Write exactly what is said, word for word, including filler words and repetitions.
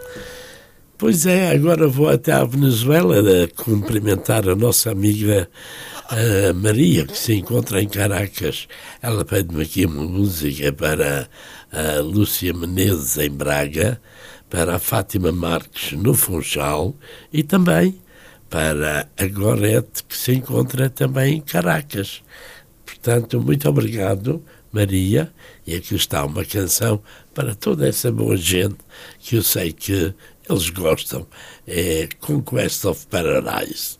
Pois é, agora vou até à Venezuela a cumprimentar a nossa amiga a Maria, que se encontra em Caracas. Ela pede-me aqui uma música para a Lúcia Menezes em Braga, para a Fátima Marques no Funchal e também para a Gorete, que se encontra também em Caracas. Portanto, muito obrigado, Maria, e aqui está uma canção para toda essa boa gente que eu sei que eles gostam. É Conquest of Paradise.